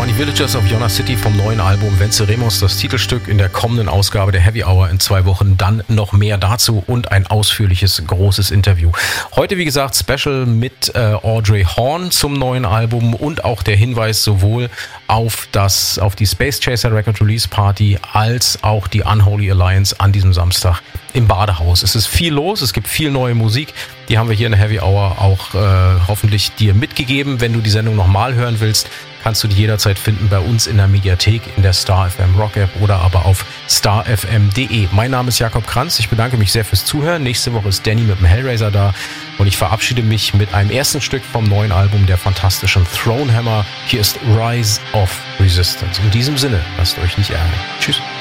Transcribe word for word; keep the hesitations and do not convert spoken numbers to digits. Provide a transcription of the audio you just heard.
waren die Villagers of Yona City vom neuen Album Venceremos, das Titelstück. In der kommenden Ausgabe der Heavy Hour in zwei Wochen dann noch mehr dazu und ein ausführliches, großes Interview. Heute, wie gesagt, Special mit äh, Audrey Horne zum neuen Album und auch der Hinweis sowohl auf, das, auf die Space Chaser Record Release Party als auch die Unholy Alliance an diesem Samstag im Badehaus. Es ist viel los, es gibt viel neue Musik. Die haben wir hier in der Heavy Hour auch äh, hoffentlich dir mitgegeben. Wenn du die Sendung nochmal hören willst, kannst du die jederzeit finden bei uns in der Mediathek, in der Star F M Rock App oder aber auf star f m punkt d e. Mein Name ist Jakob Kranz, ich bedanke mich sehr fürs Zuhören. Nächste Woche ist Danny mit dem Hellraiser da und ich verabschiede mich mit einem ersten Stück vom neuen Album der fantastischen Thronehammer. Hier ist Rise of Resistance. In diesem Sinne, lasst euch nicht ärgern. Tschüss.